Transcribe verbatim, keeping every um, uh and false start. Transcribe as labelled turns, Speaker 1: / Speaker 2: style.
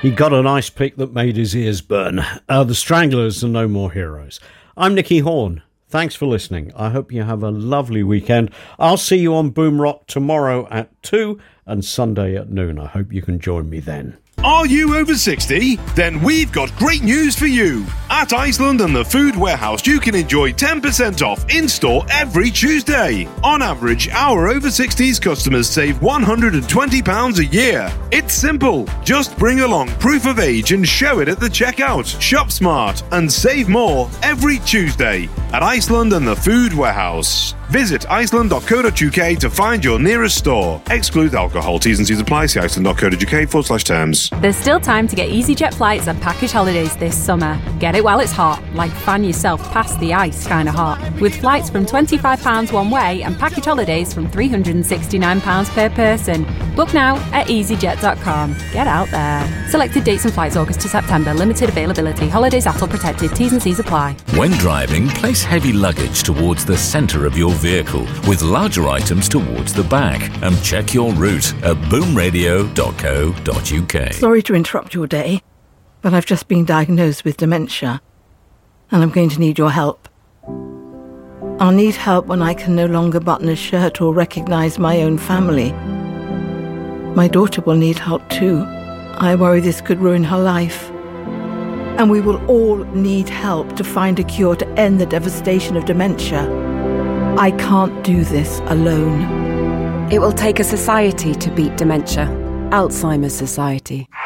Speaker 1: He got an ice pick that made his ears burn. Uh, the Stranglers and No More Heroes. I'm Nicky Horn. Thanks for listening. I hope you have a lovely weekend. I'll see you on Boom Rock tomorrow at two and Sunday at noon. I hope you can join me then.
Speaker 2: Are you over sixty? Then we've got great news for you. At Iceland and the Food Warehouse, you can enjoy ten percent off in-store every Tuesday. On average, our over sixties customers save one hundred twenty pounds a year. It's simple. Just bring along proof of age and show it at the checkout. Shop smart and save more every Tuesday at Iceland and the Food Warehouse. Visit iceland dot co dot uk to find your nearest store. Exclude alcohol. T's and C's apply. See iceland dot co dot uk forward slash terms.
Speaker 3: There's still time to get EasyJet flights and package holidays this summer. Get it while it's hot, like fan yourself past the ice kind of hot. With flights from twenty-five pounds one way and package holidays from three hundred sixty-nine pounds per person. Book now at easyjet dot com. Get out there. Selected dates and flights August to September. Limited availability. Holidays A T L protected. T's and C's apply.
Speaker 4: When driving, place heavy luggage towards the centre of your vehicle with larger items towards the back, and check your route at boom radio dot co dot uk.
Speaker 5: Sorry to interrupt your day, but I've just been diagnosed with dementia, and I'm going to need your help. I'll need help when I can no longer button a shirt or recognise my own family. My daughter will need help too. I worry this could ruin her life. And we will all need help to find a cure to end the devastation of dementia. I can't do this alone.
Speaker 6: It will take a society to beat dementia. Alzheimer's Society.